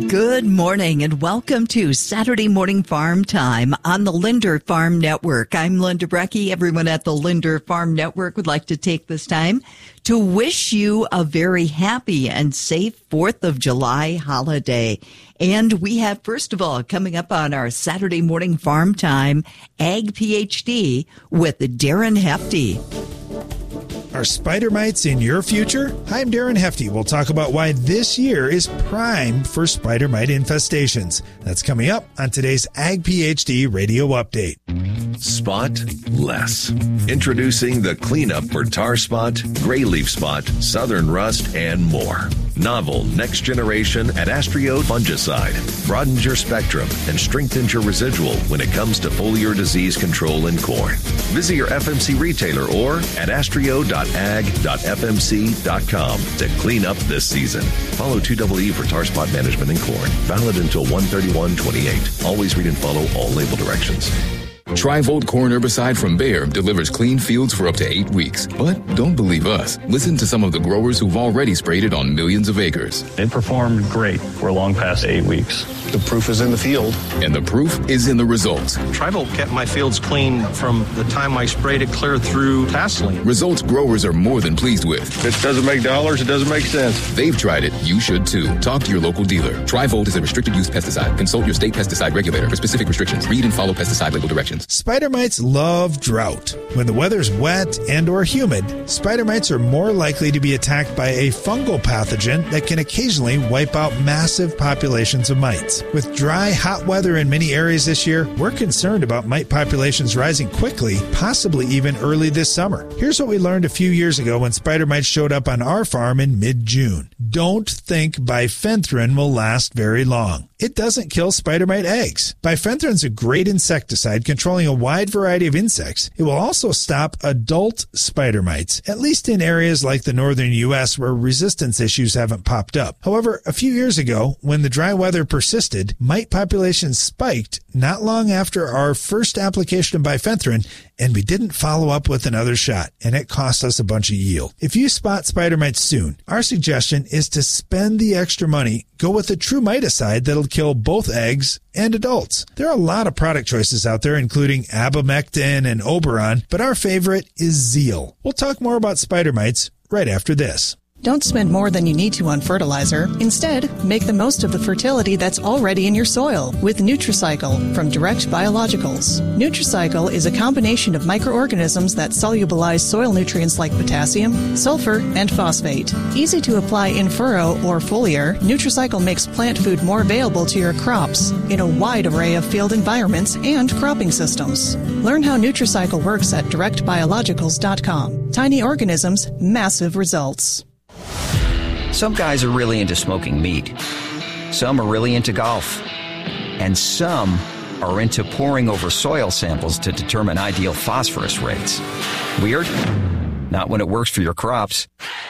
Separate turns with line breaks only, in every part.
Good morning and welcome to Saturday Morning Farm Time on the Linder Farm Network. I'm Linda Brecky. Everyone at the Linder Farm Network would like to take this time to wish you a very happy and safe 4th of July holiday. And we have, first of all, coming up on our Saturday Morning Farm Time, Ag PhD with Darren Hefty.
Are spider mites in your future? Hi, I'm Darren Hefty. We'll talk about why this year is prime for spider mite infestations. That's coming up on today's Ag PhD radio update.
Spot less. Introducing the cleanup for tar spot, gray leaf spot, southern rust, and more. Novel next generation Adastrio fungicide broadens your spectrum and strengthens your residual when it comes to foliar disease control in corn. Visit your FMC retailer or adastrio.ag.fmc.com to clean up this season. Follow 2EE for tar spot management in corn. Valid until 1/31/28. Always read and follow all label directions.
Tri-Volt corn herbicide from Bayer delivers clean fields for up to 8 weeks. But don't believe us. Listen to some of the growers who've already sprayed it on millions of acres.
It performed great for long past 8 weeks.
The proof is in the field.
And the proof is in the results.
Tri-Volt kept my fields clean from the time I sprayed it clear through tasseling.
Results growers are more than pleased with.
If it doesn't make dollars, it doesn't make sense.
They've tried it. You should too. Talk to your local dealer. Tri-Volt is a restricted use pesticide. Consult your state pesticide regulator for specific restrictions. Read and follow pesticide label directions.
Spider mites love drought. When the weather's wet and or humid, spider mites are more likely to be attacked by a fungal pathogen that can occasionally wipe out massive populations of mites. With dry, hot weather in many areas this year, we're concerned about mite populations rising quickly, possibly even early this summer. Here's what we learned a few years ago when spider mites showed up on our farm in mid-June. Don't think bifenthrin will last very long. It doesn't kill spider mite eggs. Bifenthrin's a great insecticide controlling a wide variety of insects. It will also stop adult spider mites, at least in areas like the northern U.S. where resistance issues haven't popped up. However, a few years ago, when the dry weather persisted, mite populations spiked not long after our first application of bifenthrin, and we didn't follow up with another shot, and it cost us a bunch of yield. If you spot spider mites soon, our suggestion is to spend the extra money, go with a true miticide that'll kill both eggs and adults. There are a lot of product choices out there, including abamectin and Oberon, but our favorite is Zeal. We'll talk more about spider mites right after this.
Don't spend more than you need to on fertilizer. Instead, make the most of the fertility that's already in your soil with Nutricycle from Direct Biologicals. Nutricycle is a combination of microorganisms that solubilize soil nutrients like potassium, sulfur, and phosphate. Easy to apply in furrow or foliar, Nutricycle makes plant food more available to your crops in a wide array of field environments and cropping systems. Learn how Nutricycle works at directbiologicals.com. Tiny organisms, massive results.
Some guys are really into smoking meat. Some are really into golf. And some are into poring over soil samples to determine ideal phosphorus rates. Weird? Not when it works for your crops.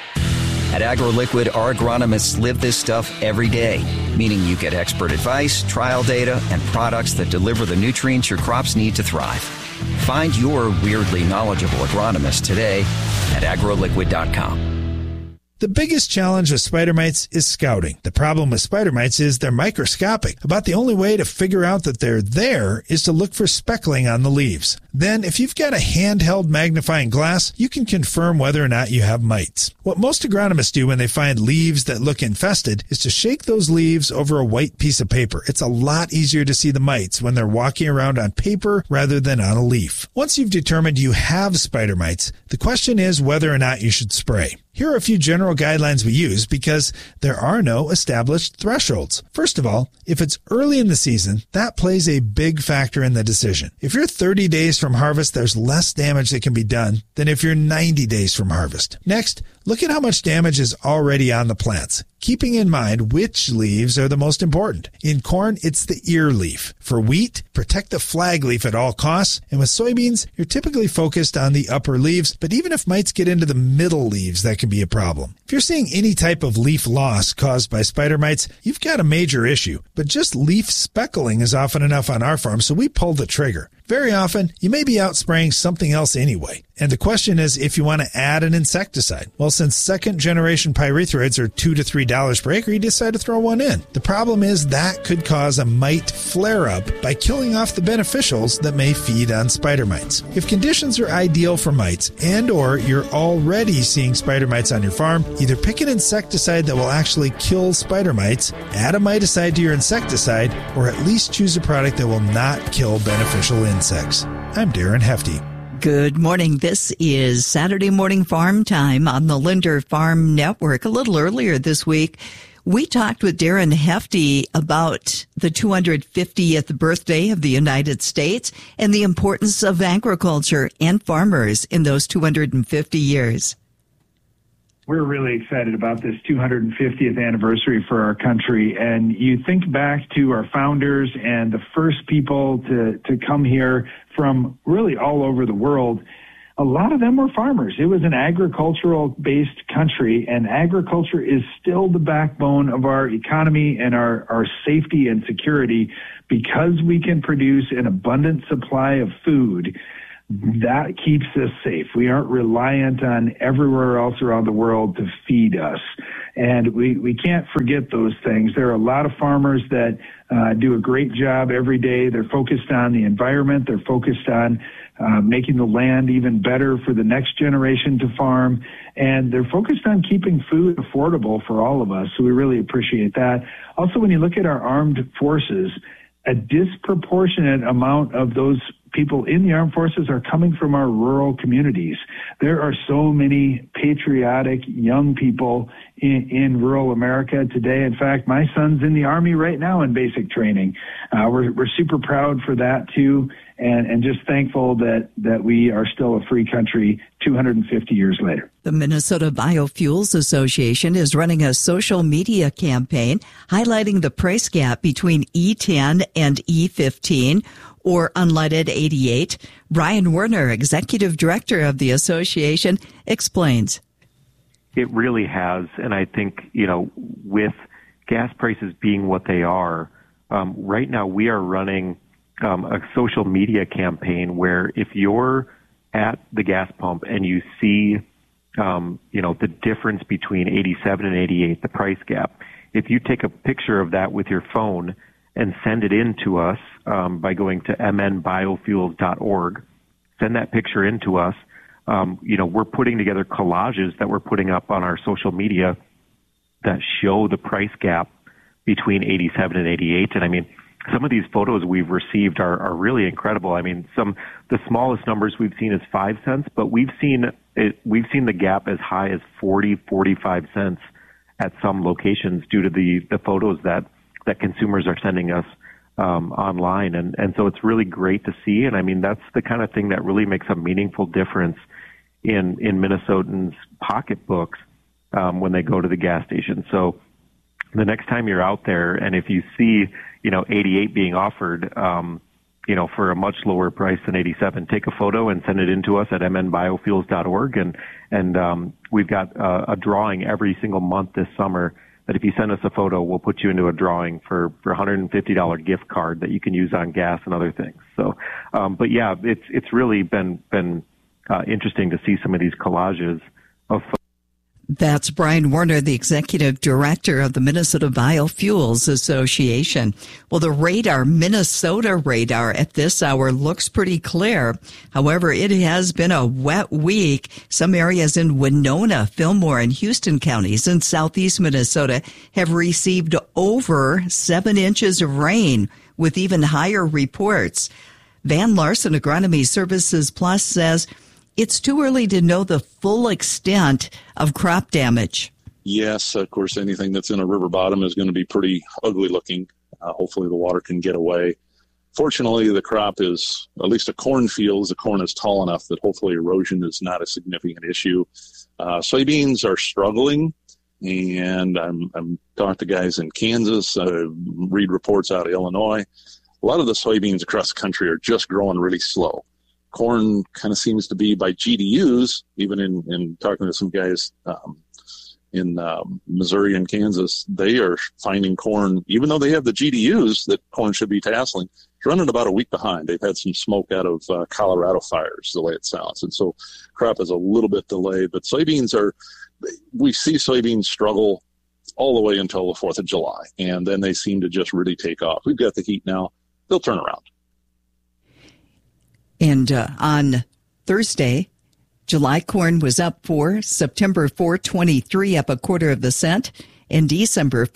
At AgroLiquid, our agronomists live this stuff every day, meaning you get expert advice, trial data, and products that deliver the nutrients your crops need to thrive. Find your weirdly knowledgeable agronomist today at agroliquid.com.
The biggest challenge with spider mites is scouting. The problem with spider mites is they're microscopic. About the only way to figure out that they're there is to look for speckling on the leaves. Then, if you've got a handheld magnifying glass, you can confirm whether or not you have mites. What most agronomists do when they find leaves that look infested is to shake those leaves over a white piece of paper. It's a lot easier to see the mites when they're walking around on paper rather than on a leaf. Once you've determined you have spider mites, the question is whether or not you should spray. Here are a few general guidelines we use because there are no established thresholds. First of all, if it's early in the season, that plays a big factor in the decision. If you're 30 days from harvest, there's less damage that can be done than if you're 90 days from harvest. Next, look at how much damage is already on the plants, keeping in mind which leaves are the most important. In corn, it's the ear leaf. For wheat, protect the flag leaf at all costs. And with soybeans, you're typically focused on the upper leaves, but even if mites get into the middle leaves, that can be a problem. If you're seeing any type of leaf loss caused by spider mites, you've got a major issue. But just leaf speckling is often enough on our farm, so we pull the trigger. Very often, you may be out spraying something else anyway. And the question is if you want to add an insecticide. Well, since second-generation pyrethroids are $2 to $3 per acre, you decide to throw one in. The problem is that could cause a mite flare-up by killing off the beneficials that may feed on spider mites. If conditions are ideal for mites and or you're already seeing spider mites on your farm, either pick an insecticide that will actually kill spider mites, add a miticide to your insecticide, or at least choose a product that will not kill beneficial insects. I'm Darren Hefty.
Good morning. This is Saturday Morning Farm Time on the Linder Farm Network. A little earlier this week, we talked with Darren Hefty about the 250th birthday of the United States and the importance of agriculture and farmers in those 250 years.
We're really excited about this 250th anniversary for our country. And you think back to our founders and the first people to come here from really all over the world. A lot of them were farmers. It was an agricultural-based country, and agriculture is still the backbone of our economy and our safety and security because we can produce an abundant supply of food. That keeps us safe. We aren't reliant on everywhere else around the world to feed us. And we can't forget those things. There are a lot of farmers that do a great job every day. They're focused on the environment. They're focused on making the land even better for the next generation to farm. And they're focused on keeping food affordable for all of us. So we really appreciate that. Also, when you look at our armed forces, a disproportionate amount of those people in the armed forces are coming from our rural communities. There are so many patriotic young people in rural America today. In fact, my son's in the Army right now in basic training. We're super proud for that too, and just thankful that we are still a free country 250 years later.
The Minnesota Biofuels Association is running a social media campaign highlighting the price gap between E10 and E15 or unleaded 88. Brian Werner, executive director of the association, explains.
It really has, and I think, with gas prices being what they are, right now we are running a social media campaign where if you're at the gas pump and you see, the difference between 87 and 88, the price gap, if you take a picture of that with your phone and send it in to us by going to mnbiofuels.org, send that picture in to us. We're putting together collages that we're putting up on our social media that show the price gap between 87 and 88. And I mean, some of these photos we've received are really incredible. I mean, the smallest numbers we've seen is 5 cents, but we've seen the gap as high as 45 cents at some locations due to the photos that consumers are sending us online. And so it's really great to see. And I mean, that's the kind of thing that really makes a meaningful difference in Minnesotans' pocketbooks when they go to the gas station. So the next time you're out there and if you see, 88 being offered, for a much lower price than 87, take a photo and send it in to us at mnbiofuels.org. And we've got a drawing every single month this summer that if you send us a photo, we'll put you into a drawing for $150 gift card that you can use on gas and other things. So, but yeah, it's really been interesting to see some of these collages of photos.
That's Brian Werner, the executive director of the Minnesota Biofuels Association. Well, the Minnesota radar at this hour looks pretty clear. However, it has been a wet week. Some areas in Winona, Fillmore, and Houston counties in southeast Minnesota have received over 7 inches of rain, with even higher reports. Van Larson Agronomy Services Plus says it's too early to know the full extent of crop damage.
Yes, of course, anything that's in a river bottom is going to be pretty ugly looking. Hopefully the water can get away. Fortunately, the crop is, at least a cornfield, the corn is tall enough that hopefully erosion is not a significant issue. Soybeans are struggling, and I'm talking to guys in Kansas, read reports out of Illinois. A lot of the soybeans across the country are just growing really slow. Corn kind of seems to be by GDUs, even in talking to some guys in Missouri and Kansas, they are finding corn, even though they have the GDUs that corn should be tasseling, it's running about a week behind. They've had some smoke out of Colorado fires, the way it sounds. And so crop is a little bit delayed. But we see soybeans struggle all the way until the 4th of July. And then they seem to just really take off. We've got the heat now. They'll turn around.
And on Thursday, July corn was up 4, September 4.23 up 1/4 cent, and December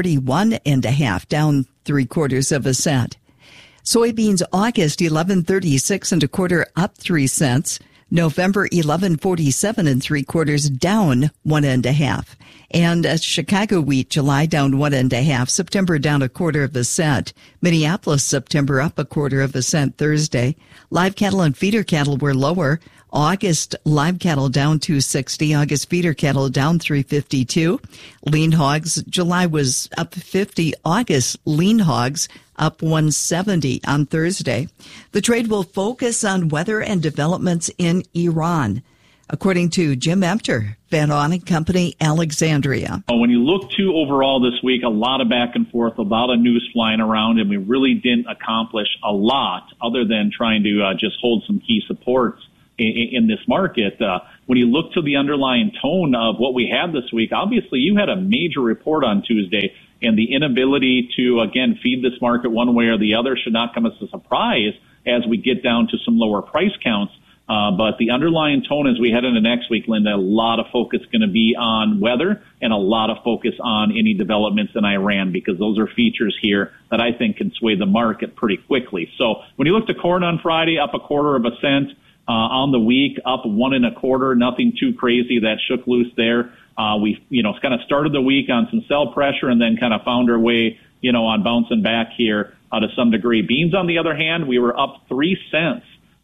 4.41.5 down 3/4 cent. Soybeans August 11.36 1/4 up 3 cents. November 11.47 3/4 down 1.5. And Chicago wheat July down 1.5. September down 1/4 cent. Minneapolis September up 1/4 cent Thursday. Live cattle and feeder cattle were lower. August live cattle down 260. August feeder cattle down 352. Lean hogs July was up 50. August lean hogs up 170 on Thursday. The trade will focus on weather and developments in Iran, according to Jim Emter, Van Aunen Company, Alexandria.
When you look to overall this week, a lot of back and forth, a lot of news flying around, and we really didn't accomplish a lot other than trying to just hold some key supports in this market. When you look to the underlying tone of what we had this week, obviously you had a major report on Tuesday, and the inability to, again, feed this market one way or the other should not come as a surprise as we get down to some lower price counts. But the underlying tone as we head into next week, Linda, a lot of focus going to be on weather and a lot of focus on any developments in Iran, because those are features here that I think can sway the market pretty quickly. So when you look to corn on Friday, up 1/4 cent. On the week, up 1 1/4, nothing too crazy that shook loose there. We, kind of started the week on some sell pressure and then kind of found our way, on bouncing back here to some degree. Beans, on the other hand, we were up 3 cents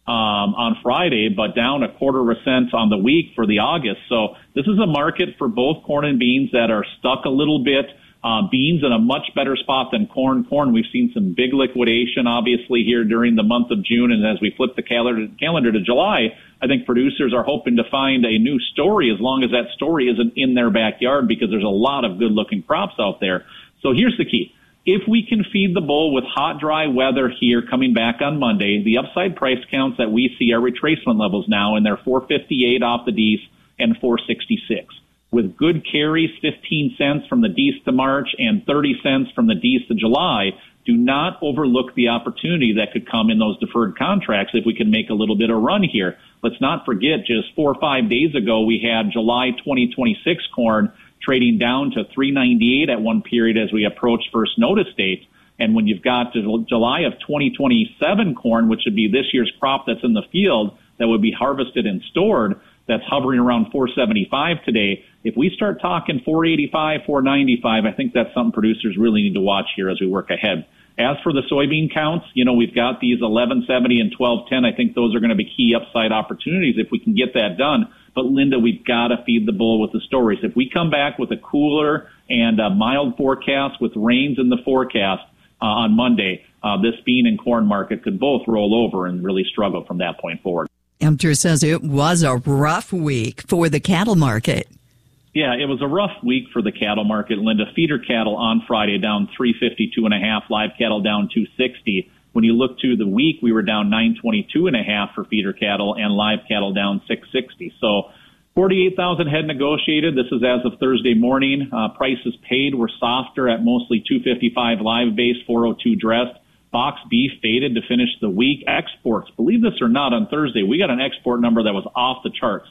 on Friday, but down 1/4 cent on the week for the August. So this is a market for both corn and beans that are stuck a little bit. Beans in a much better spot than corn. Corn, we've seen some big liquidation, obviously, here during the month of June. And as we flip the calendar to July, I think producers are hoping to find a new story, as long as that story isn't in their backyard, because there's a lot of good-looking crops out there. So here's the key. If we can feed the bull with hot, dry weather here coming back on Monday, the upside price counts that we see are retracement levels now, and they're 458 off the D's and 466. With good carries, 15 cents from the D's to March and 30 cents from the D's to July, do not overlook the opportunity that could come in those deferred contracts if we can make a little bit of run here. Let's not forget, just 4 or 5 days ago, we had July 2026 corn trading down to 398 at one period as we approach first notice date. And when you've got July of 2027 corn, which would be this year's crop that's in the field that would be harvested and stored, that's hovering around 475 today. If we start talking 485, 495, I think that's something producers really need to watch here as we work ahead. As for the soybean counts, we've got these 1170 and 1210. I think those are going to be key upside opportunities if we can get that done. But, Linda, we've got to feed the bull with the stories. If we come back with a cooler and a mild forecast with rains in the forecast on Monday, this bean and corn market could both roll over and really struggle from that point forward.
Emter says it was a rough week for the cattle market.
Yeah, it was a rough week for the cattle market, Linda. Feeder cattle on Friday down 352.5, live cattle down 260. When you look to the week, we were down 922.5 for feeder cattle and live cattle down 660. So 48,000 head negotiated. This is as of Thursday morning. Prices paid were softer at mostly 255 live base, 402 dressed. Box beef faded to finish the week. Exports, believe this or not, on Thursday, we got an export number that was off the charts.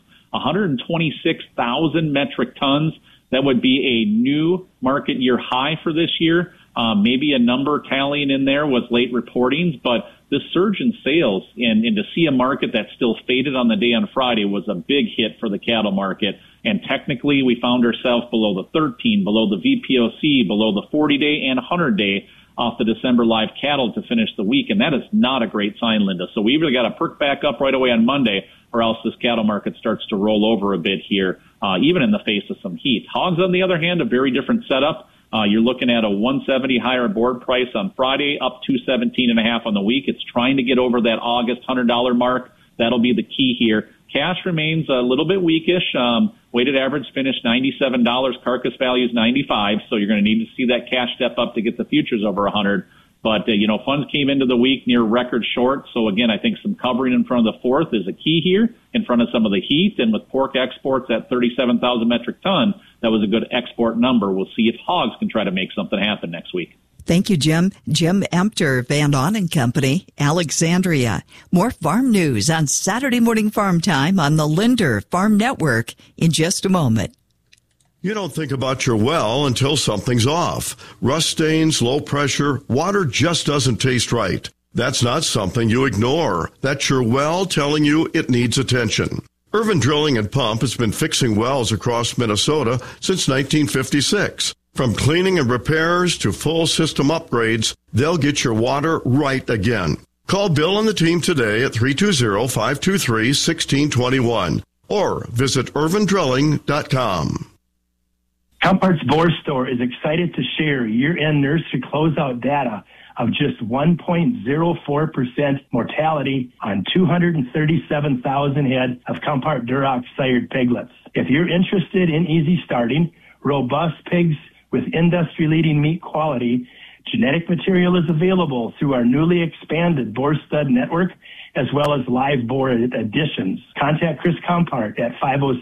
126,000 metric tons. That would be a new market year high for this year. Maybe a number tallying in there was late reportings, but this surge in sales and to see a market that still faded on the day on Friday was a big hit for the cattle market. And technically, we found ourselves below the 13, below the VPOC, below the 40-day and 100-day off the December live cattle to finish the week, and that is not a great sign, Linda. So we either got to perk back up right away on Monday, or else this cattle market starts to roll over a bit here, even in the face of some heat. Hogs, on the other hand, a very different setup. You're looking at a 170 higher board price on Friday, up 217.5 on the week. It's trying to get over that August $100 mark. That'll be the key here. Cash remains a little bit weakish. Weighted average finished $97. Carcass value is $95. So you're going to need to see that cash step up to get the futures over 100. But, funds came into the week near record short. So, again, I think some covering in front of the fourth is a key here in front of some of the heat. And with pork exports at 37,000 metric ton, that was a good export number. We'll see if hogs can try to make something happen next week.
Thank you, Jim. Jim Empter, Van On & Company, Alexandria. More farm news on Saturday Morning Farm Time on the Linder Farm Network in just a moment.
You don't think about your well until something's off. Rust stains, low pressure, water just doesn't taste right. That's not something you ignore. That's your well telling you it needs attention. Irvin Drilling and Pump has been fixing wells across Minnesota since 1956. From cleaning and repairs to full system upgrades, they'll get your water right again. Call Bill and the team today at 320-523-1621 or visit irvindrilling.com.
Compart's Boar Store is excited to share year-end nursery closeout data of just 1.04% mortality on 237,000 head of Compart Duroc sired piglets. If you're interested in easy starting, robust pigs with industry-leading meat quality, genetic material is available through our newly expanded Boar Stud Network, as well as live boar additions. Contact Chris Compart at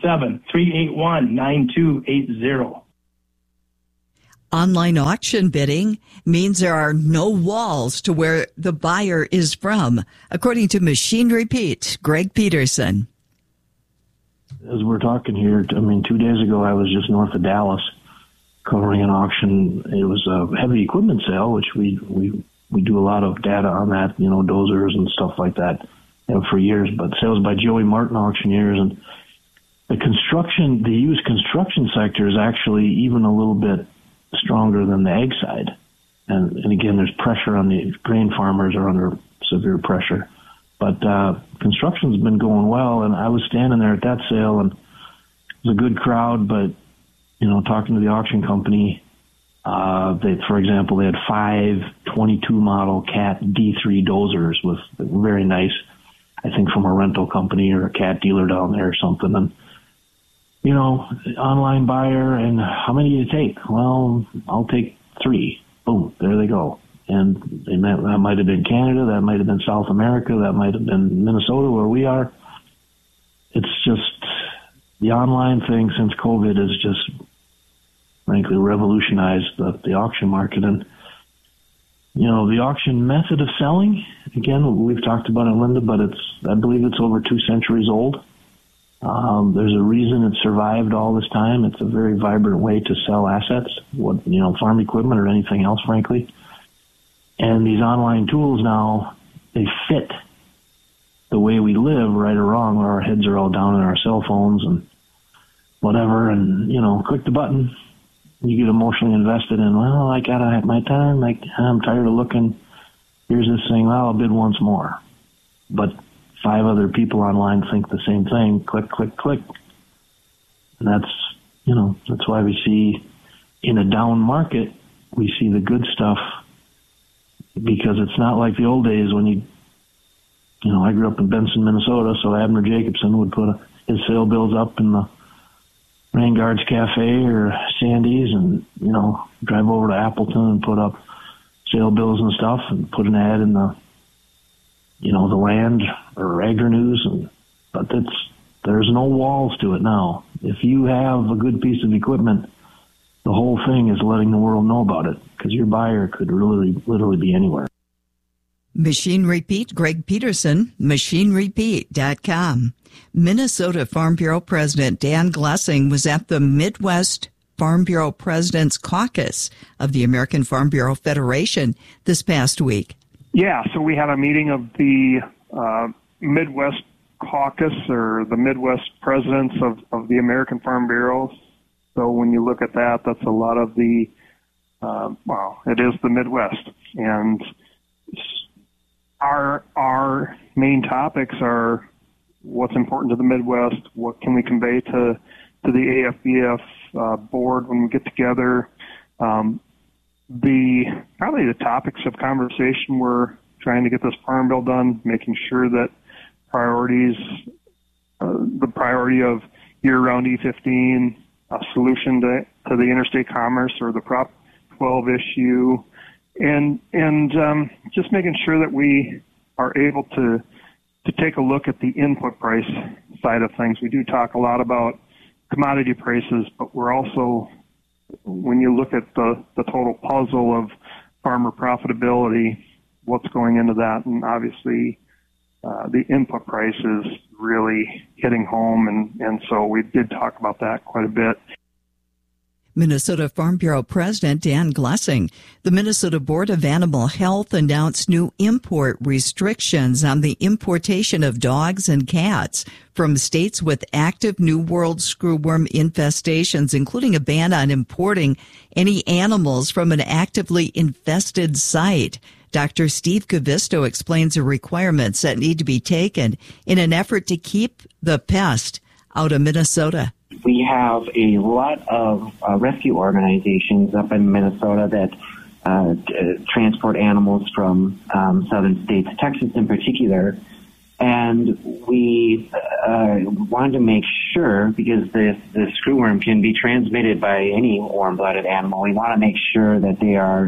507-381-9280.
Online auction bidding means there are no walls to where the buyer is from, according to Machine Repeat, Greg Peterson.
As we're talking here, 2 days ago I was just north of Dallas covering an auction. It was a heavy equipment sale, which we do a lot of data on that, dozers and stuff like that, for years. But sales by Joey Martin auctioneers, and the used construction sector is actually even a little bit stronger than the egg side. And again, there's pressure on the grain farmers are under severe pressure. But construction's been going well, and I was standing there at that sale, and it was a good crowd, but, talking to the auction company, for example, they had 5 22 model Cat D3 dozers with very nice, I think from a rental company or a Cat dealer down there or something. And, online buyer, and how many do you take? Well, I'll take 3. Boom, there they go. And that might have been Canada, that might have been South America, that might have been Minnesota where we are. It's just the online thing since COVID has just frankly revolutionized the auction market. And, the auction method of selling, again, we've talked about it, Linda, but I believe it's over 2 centuries old. There's a reason it survived all this time. It's a very vibrant way to sell assets, farm equipment or anything else, frankly. And these online tools now, they fit the way we live, right or wrong, where our heads are all down in our cell phones and whatever, and, click the button. You get emotionally invested in, well, I gotta have my time. I'm tired of looking. Here's this thing. Well, I'll bid once more. But 5 other people online think the same thing. Click, click, click. And that's why we see in a down market, we see the good stuff, because it's not like the old days when I grew up in Benson, Minnesota, so Abner Jacobson would put his sale bills up in the Rain Guards Cafe or Sandy's, and, drive over to Appleton and put up sale bills and stuff and put an ad in the Land or Agri News. But there's no walls to it now. If you have a good piece of equipment, the whole thing is letting the world know about it, because your buyer could literally be anywhere.
Machine Repeat, Greg Peterson, machinerepeat.com. Minnesota Farm Bureau President Dan Glessing was at the Midwest Farm Bureau President's Caucus of the American Farm Bureau Federation this past week.
Yeah, so we had a meeting of the Midwest Caucus, or the Midwest Presidents of the American Farm Bureau. So when you look at that, that's a lot of the, it is the Midwest. And our main topics are what's important to the Midwest, what can we convey to the AFBF board when we get together. Probably the topics of conversation were trying to get this farm bill done, making sure that the priority of year-round E15, a solution to the interstate commerce or the Prop 12 issue, and just making sure that we are able to take a look at the input price side of things. We do talk a lot about commodity prices, but we're also, when you look at the total puzzle of farmer profitability, what's going into that, and obviously the input price is really hitting home, and so we did talk about that quite a bit.
Minnesota Farm Bureau President Dan Glessing. The Minnesota Board of Animal Health announced new import restrictions on the importation of dogs and cats from states with active New World screwworm infestations, including a ban on importing any animals from an actively infested site. Dr. Steve Gavisto explains the requirements that need to be taken in an effort to keep the pest out of Minnesota.
We have a lot of rescue organizations up in Minnesota that transport animals from southern states, Texas in particular. And we wanted to make sure, because the screwworm can be transmitted by any warm-blooded animal, we want to make sure that they are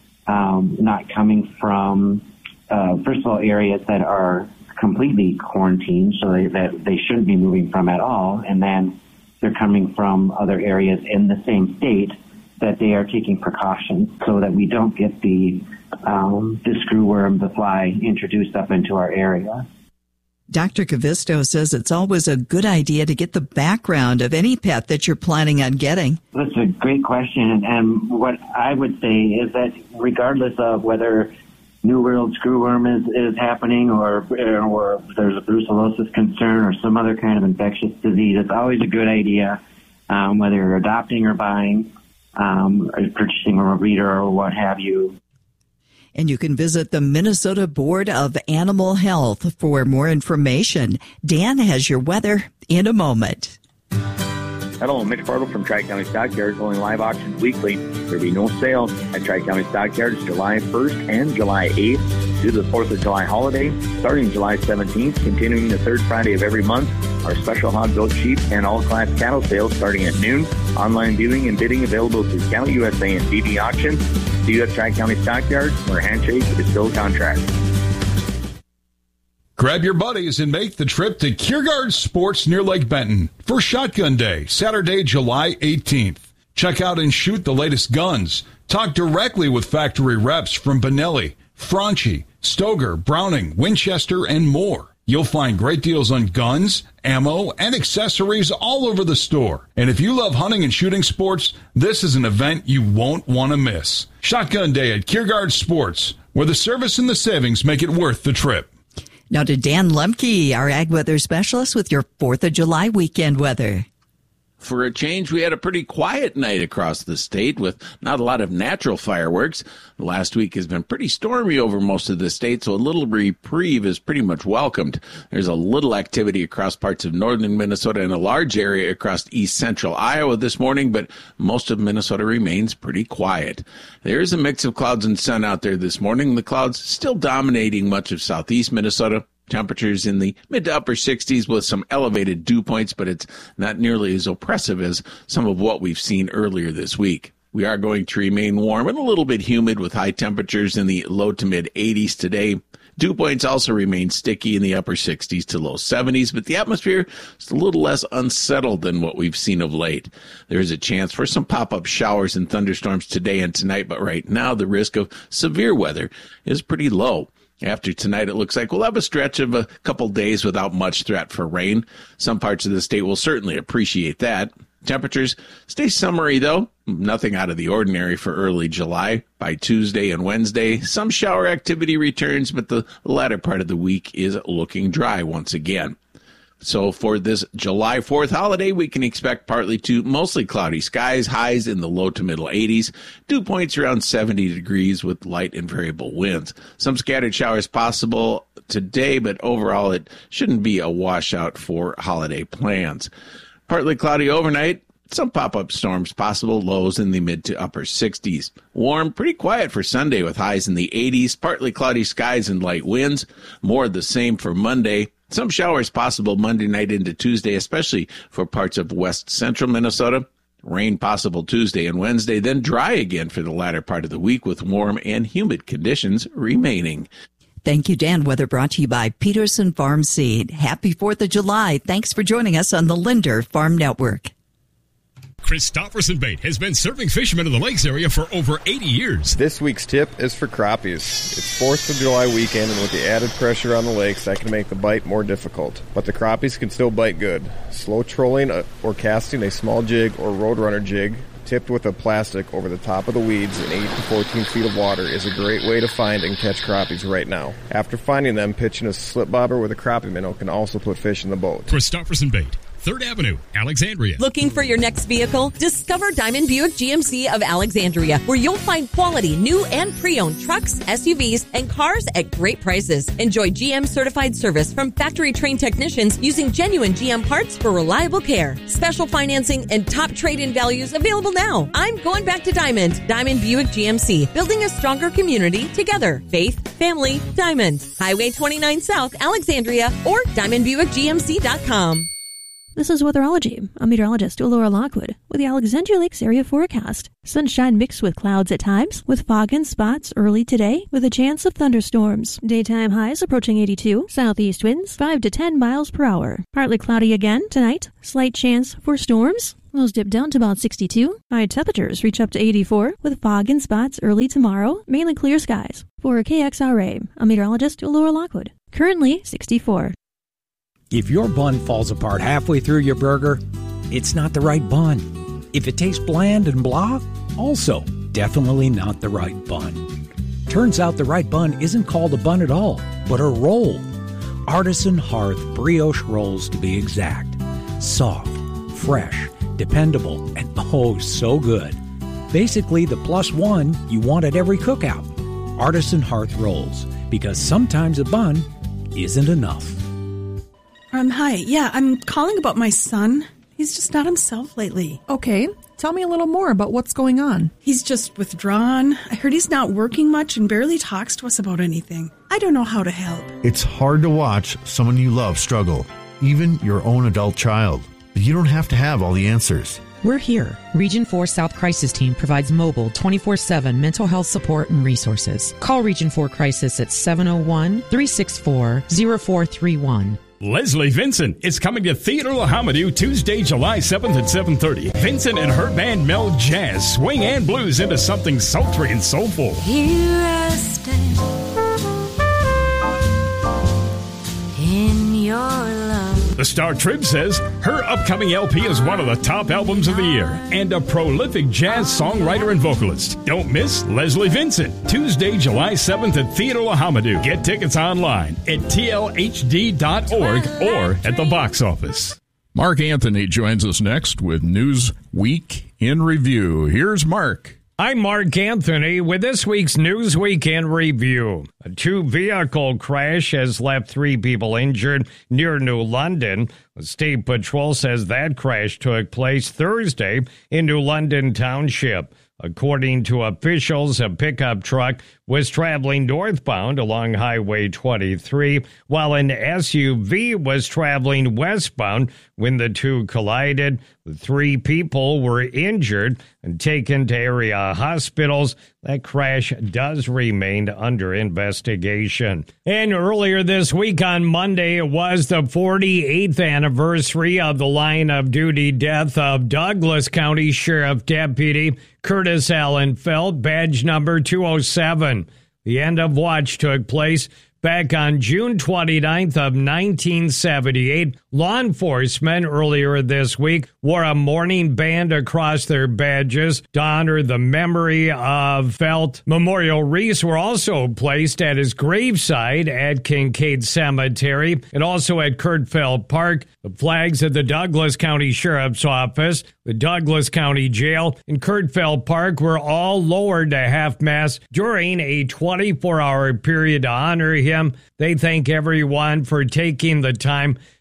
not coming from, first of all, areas that are completely quarantined, so that they shouldn't be moving from at all, and then they're coming from other areas in the same state that they are taking precautions so that we don't get the screwworm, the fly, introduced up into our area.
Dr. Gavisto says it's always a good idea to get the background of any pet that you're planning on getting.
That's a great question, and what I would say is that regardless of whether New World screwworm is happening or there's a brucellosis concern or some other kind of infectious disease, it's always a good idea, whether you're adopting or buying, or purchasing from a breeder or what have you.
And you can visit the Minnesota Board of Animal Health for more information. Dan has your weather in a moment.
Hello, Mitch Bartle from Tri-County Stockyards, holding live auctions weekly. There'll be no sale at Tri-County Stockyards July 1st and July 8th due to the 4th of July holiday. Starting July 17th, continuing the third Friday of every month, our special hog, goat, sheep, and all-class cattle sales starting at noon. Online viewing and bidding available through Cattle USA and DD Auctions. See you at Tri-County Stockyards, where handshake is still a contract.
Grab your buddies and make the trip to Kiergaard Sports near Lake Benton for Shotgun Day, Saturday, July 18th. Check out and shoot the latest guns. Talk directly with factory reps from Benelli, Franchi, Stoger, Browning, Winchester, and more. You'll find great deals on guns, ammo, and accessories all over the store. And if you love hunting and shooting sports, this is an event you won't want to miss. Shotgun Day at Kiergaard Sports, where the service and the savings make it worth the trip.
Now to Dan Lemke, our ag weather specialist, with your 4th of July weekend weather.
For a change, we had a pretty quiet night across the state with not a lot of natural fireworks. The last week has been pretty stormy over most of the state, so a little reprieve is pretty much welcomed. There's a little activity across parts of northern Minnesota and a large area across east central Iowa this morning, but most of Minnesota remains pretty quiet. There is a mix of clouds and sun out there this morning. The clouds still dominating much of southeast Minnesota. Temperatures in the mid to upper 60s with some elevated dew points, but it's not nearly as oppressive as some of what we've seen earlier this week. We are going to remain warm and a little bit humid with high temperatures in the low to mid 80s today. Dew points also remain sticky in the upper 60s to low 70s, but the atmosphere is a little less unsettled than what we've seen of late. There is a chance for some pop-up showers and thunderstorms today and tonight, but right now the risk of severe weather is pretty low. After tonight, it looks like we'll have a stretch of a couple days without much threat for rain. Some parts of the state will certainly appreciate that. Temperatures stay summery, though. Nothing out of the ordinary for early July. By Tuesday and Wednesday, some shower activity returns, but the latter part of the week is looking dry once again. So for this July 4th holiday, we can expect partly to mostly cloudy skies, highs in the low to middle 80s, dew points around 70 degrees with light and variable winds. Some scattered showers possible today, but overall it shouldn't be a washout for holiday plans. Partly cloudy overnight. Some pop-up storms possible, lows in the mid to upper 60s. Warm, pretty quiet for Sunday with highs in the 80s, partly cloudy skies and light winds. More of the same for Monday. Some showers possible Monday night into Tuesday, especially for parts of west central Minnesota. Rain possible Tuesday and Wednesday, then dry again for the latter part of the week with warm and humid conditions remaining.
Thank you, Dan. Weather brought to you by Peterson Farm Seed. Happy 4th of July. Thanks for joining us on the Linder Farm Network.
Christofferson Bait has been serving fishermen in the lakes area for over 80 years.
This week's tip is for crappies. It's 4th of July weekend, and with the added pressure on the lakes, that can make the bite more difficult. But the crappies can still bite good. Slow trolling or casting a small jig or roadrunner jig tipped with a plastic over the top of the weeds in 8 to 14 feet of water is a great way to find and catch crappies right now. After finding them, pitching a slip bobber with a crappie minnow can also put fish in the boat.
Christofferson Bait, 3rd Avenue, Alexandria.
Looking for your next vehicle? Discover Diamond Buick GMC of Alexandria, where you'll find quality new and pre-owned trucks, SUVs, and cars at great prices. Enjoy GM certified service from factory trained technicians using genuine GM parts for reliable care. Special financing and top trade-in values available now. I'm going back to Diamond Buick GMC, building a stronger community together. Faith, family, Diamond. Highway 29 South, Alexandria, or diamondbuickgmc.com.
This is Weatherology. I'm meteorologist Laura Lockwood with the Alexandria Lakes area forecast. Sunshine mixed with clouds at times, with fog in spots early today, with a chance of thunderstorms. Daytime highs approaching 82, southeast winds 5 to 10 miles per hour. Partly cloudy again tonight, slight chance for storms. Lows dip down to about 62. High temperatures reach up to 84, with fog in spots early tomorrow, mainly clear skies. For KXRA, I'm meteorologist Laura Lockwood. Currently 64.
If your bun falls apart halfway through your burger, it's not the right bun. If it tastes bland and blah, also definitely not the right bun. Turns out the right bun isn't called a bun at all, but a roll. Artisan Hearth brioche rolls, to be exact. Soft, fresh, dependable, and oh so good. Basically the plus one you want at every cookout. Artisan Hearth rolls, because sometimes a bun isn't enough.
Hi. Yeah, I'm calling about my son. He's just not himself lately.
Okay. Tell me a little more about what's going on.
He's just withdrawn. I heard he's not working much and barely talks to us about anything. I don't know how to help.
It's hard to watch someone you love struggle, even your own adult child. But you don't have to have all the answers.
We're here. Region 4 South Crisis Team provides mobile 24/7 mental health support and resources. Call Region 4 Crisis at 701-364-0431.
Leslie Vincent is coming to Theater La Hamadou Tuesday, July 7th at 7:30. Vincent and her band meld jazz, swing, and blues into something sultry and soulful.
Here I stand in your love.
The Star Trib says her upcoming LP is one of the top albums of the year and a prolific jazz songwriter and vocalist. Don't miss Leslie Vincent, Tuesday, July 7th at Theater La Hamadou. Get tickets online at tlhd.org or at the box office.
Mark Anthony joins us next with News Week in Review. Here's Mark.
I'm Mark Anthony with this week's Newsweek in Review. A two-vehicle crash has left 3 people injured near New London. The State Patrol says that crash took place Thursday in New London Township. According to officials, a pickup truck was traveling northbound along Highway 23, while an SUV was traveling westbound when the two collided. 3 people were injured and taken to area hospitals. That crash does remain under investigation. And earlier this week on Monday, it was the 48th anniversary of the line of duty death of Douglas County Sheriff Deputy Curtis Allen Felt, badge number 207. The end of watch took place back on June 29th of 1978. Law enforcement earlier this week wore a mourning band across their badges to honor the memory of Felt. Memorial wreaths were also placed at his gravesite at Kincaid Cemetery and also at Kurt Felt Park. The flags of the Douglas County Sheriff's Office, the Douglas County Jail, and Kurt Felt Park were all lowered to half-mast during a 24-hour period to honor him. They thank everyone for taking the time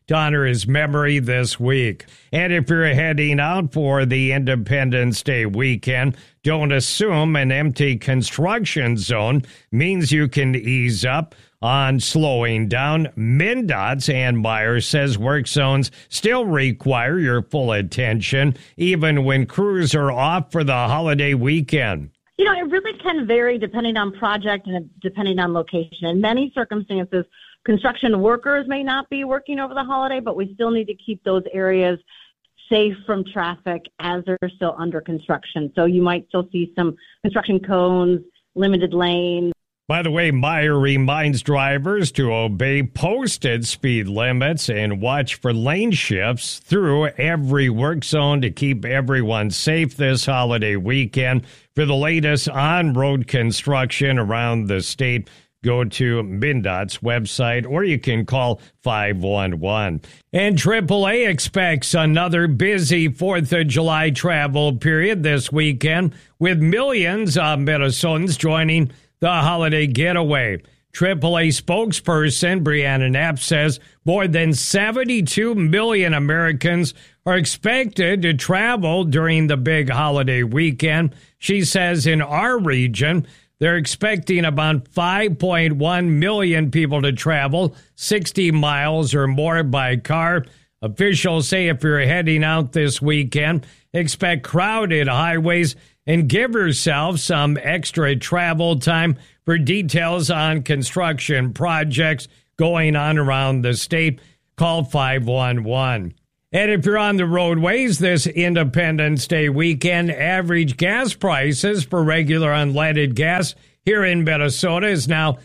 to honor his memory this week. And if you're heading out for the Independence Day weekend, don't assume an empty construction zone means you can ease up on slowing down. MnDOT's Ann Meyer says work zones still require your full attention, even when crews are off for the holiday weekend.
You know, it really can vary depending on project and depending on location. In many circumstances, construction workers may not be working over the holiday, but we still need to keep those areas safe from traffic as they're still under construction. So you might still see some construction cones, limited lanes.
By the way, Meyer reminds drivers to obey posted speed limits and watch for lane shifts through every work zone to keep everyone safe this holiday weekend. For the latest on-road construction around the state, go to MnDOT's website, or you can call 511. And AAA expects another busy 4th of July travel period this weekend, with millions of Minnesotans joining the holiday getaway. AAA spokesperson Brianna Knapp says more than 72 million Americans are expected to travel during the big holiday weekend. She says in our region, they're expecting about 5.1 million people to travel 60 miles or more by car. Officials say if you're heading out this weekend, expect crowded highways and give yourself some extra travel time. For details on construction projects going on around the state, call 511. And if you're on the roadways this Independence Day weekend, average gas prices for regular unleaded gas here in Minnesota is now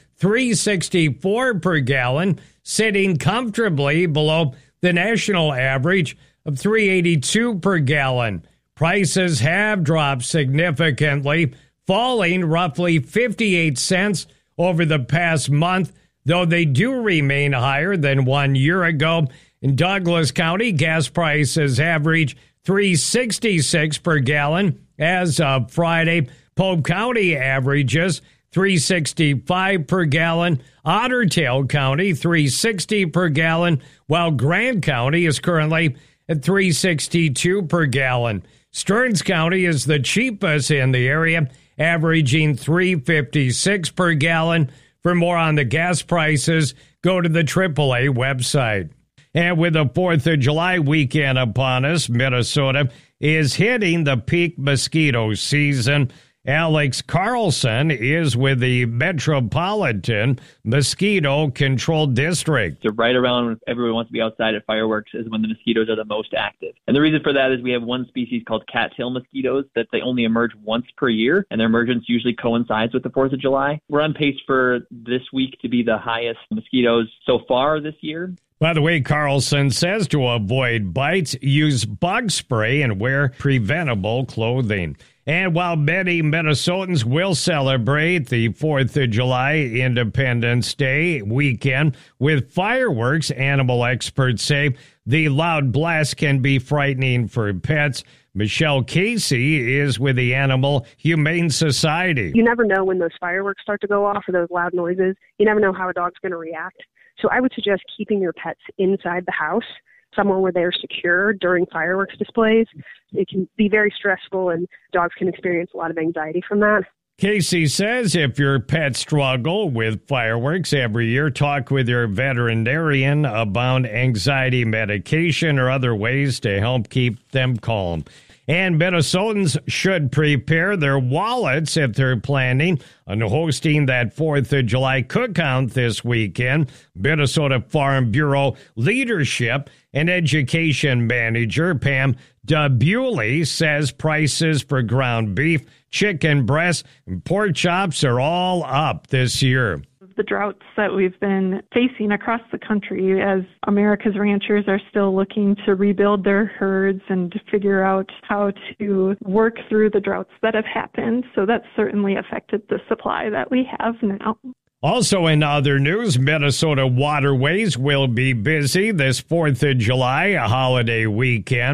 $3.64 per gallon, sitting comfortably below the national average of $3.82 per gallon. Prices have dropped significantly, falling roughly 58 cents over the past month, though they do remain higher than 1 year ago. In Douglas County, gas prices average $3.66 per gallon as of Friday. Pope County averages $3.65 per gallon. Otter Tail County, $3.60 per gallon, while Grant County is currently at $3.62 per gallon. Stearns County is the cheapest in the area, averaging $3.56 per gallon. For more on the gas prices, go to the AAA website. And with the 4th of July weekend upon us, Minnesota is hitting the peak mosquito season. Alex Carlson is with the Metropolitan Mosquito Control District.
So right around when everyone wants to be outside at fireworks is when the mosquitoes are the most active. And the reason for that is we have one species called cattail mosquitoes that they only emerge once per year, and their emergence usually coincides with the 4th of July. We're on pace for this week to be the highest mosquitoes so far this year.
By the way, Carlson says to avoid bites, use bug spray and wear preventable clothing. And while many Minnesotans will celebrate the 4th of July Independence Day weekend with fireworks, animal experts say the loud blast can be frightening for pets. Michelle Casey is with the Animal Humane Society.
You never know when those fireworks start to go off or those loud noises. You never know how a dog's going to react. So I would suggest keeping your pets inside the house, somewhere where they're secure during fireworks displays. It can be very stressful, and dogs can experience a lot of anxiety from that.
Casey says if your pets struggle with fireworks every year, talk with your veterinarian about anxiety medication or other ways to help keep them calm. And Minnesotans should prepare their wallets if they're planning on hosting that 4th of July cookout this weekend. Minnesota Farm Bureau Leadership and Education Manager Pam DeBewley says prices for ground beef, chicken breasts, and pork chops are all up this year.
The droughts that we've been facing across the country as America's ranchers are still looking to rebuild their herds and to figure out how to work through the droughts that have happened. So that's certainly affected the supply that we have now.
Also in other news, Minnesota waterways will be busy this 4th of July, a holiday weekend.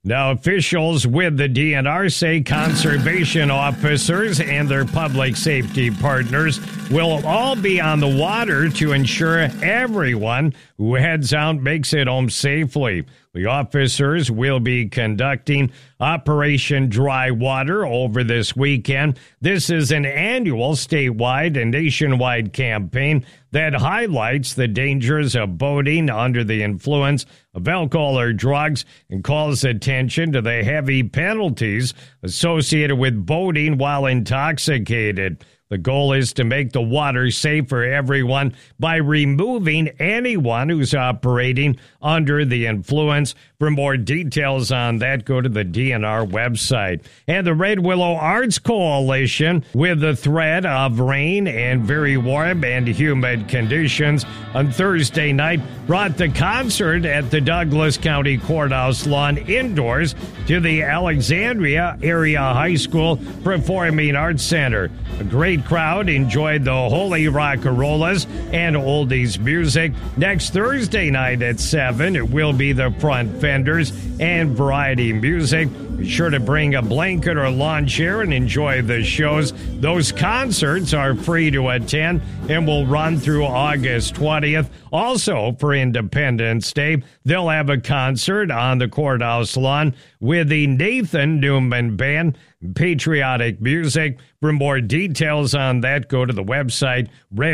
Now, officials with the DNR say conservation officers and their public safety partners will all be on the water to ensure everyone who heads out makes it home safely. The officers will be conducting Operation Dry Water over this weekend. This is an annual statewide and nationwide campaign that highlights the dangers of boating under the influence of alcohol or drugs and calls attention to the heavy penalties associated with boating while intoxicated. The goal is to make the water safe for everyone by removing anyone who's operating under the influence. For more details on that, go to the DNR website. And the Red Willow Arts Coalition, with the threat of rain and very warm and humid conditions on Thursday night, brought the concert at the Douglas County Courthouse lawn indoors to the Alexandria Area High School Performing Arts Center. A great crowd enjoyed the Holy Rockarollas and oldies music. Next Thursday night at 7, it will be the Front Fenders and variety music. Be sure to bring a blanket or lawn chair and enjoy the shows. Those concerts are free to attend and will run through August 20th. Also, for Independence Day, they'll have a concert on the courthouse lawn with the Nathan Newman Band, patriotic music. For more details on that, go to the website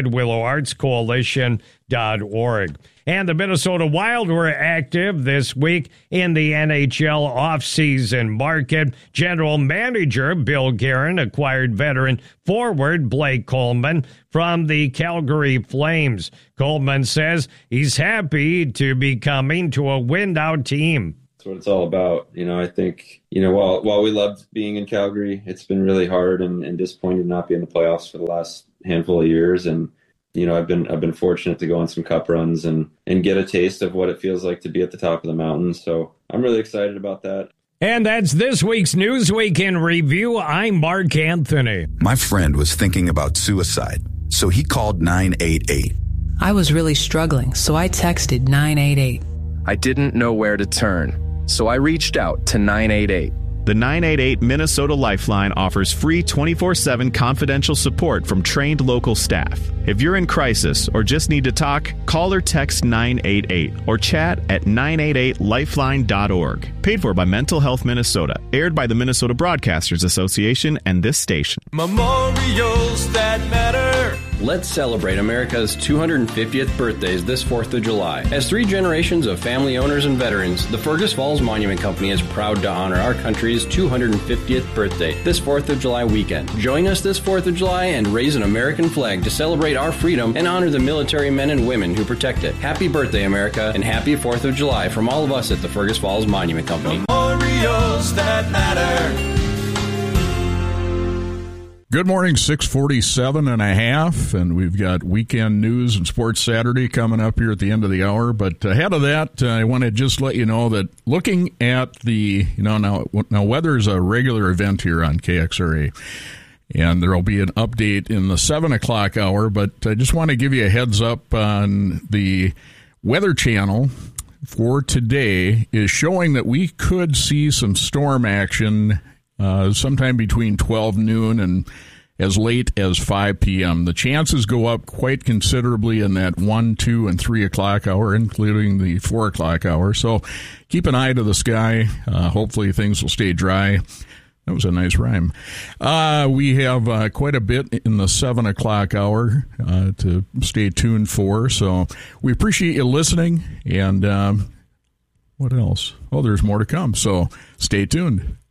redwillowartscoalition.org. And the Minnesota Wild were active this week in the NHL offseason market. General Manager Bill Guerin acquired veteran forward Blake Coleman from the Calgary Flames. Coleman says he's happy to be coming to a win-out team.
That's what it's all about. I think, while we loved being in Calgary, it's been really hard and disappointing to not be in the playoffs for the last handful of years. And, I've been fortunate to go on some cup runs and get a taste of what it feels like to be at the top of the mountain. So I'm really excited about that.
And that's this week's Newsweek in Review. I'm Mark Anthony.
My friend was thinking about suicide, so he called 988.
I was really struggling, so I texted 988.
I didn't know where to turn, so I reached out to 988.
The 988 Minnesota Lifeline offers free 24/7 confidential support from trained local staff. If you're in crisis or just need to talk, call or text 988 or chat at 988lifeline.org. Paid for by Mental Health Minnesota. Aired by the Minnesota Broadcasters Association and this station.
Memorials that matter.
Let's celebrate America's 250th birthdays this 4th of July. As 3 generations of family owners and veterans, the Fergus Falls Monument Company is proud to honor our country's 250th birthday this 4th of July weekend. Join us this 4th of July and raise an American flag to celebrate our freedom and honor the military men and women who protect it. Happy birthday, America, and happy 4th of July from all of us at the Fergus Falls Monument Company.
Memorials that matter.
Good morning, 6:47 and a half, and we've got weekend news and Sports Saturday coming up here at the end of the hour. But ahead of that, I want to just let you know that looking at the, now weather is a regular event here on KXRA, and there will be an update in the 7 o'clock hour, but I just want to give you a heads up on the Weather Channel for today is showing that we could see some storm action sometime between 12 noon and as late as 5 p.m. The chances go up quite considerably in that 1, 2, and 3 o'clock hour, including the 4 o'clock hour. So keep an eye to the sky. Hopefully things will stay dry. That was a nice rhyme. We have quite a bit in the 7 o'clock hour to stay tuned for. So we appreciate you listening. And what else? Oh, there's more to come. So stay tuned.